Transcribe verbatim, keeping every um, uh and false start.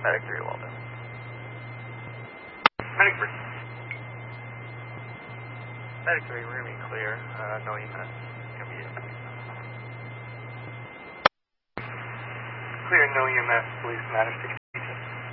Medic three, well done. Medic three. Medic three, we're going to be clear. Uh, no E M S. Going to be it. Clear, no E M S, police matter six.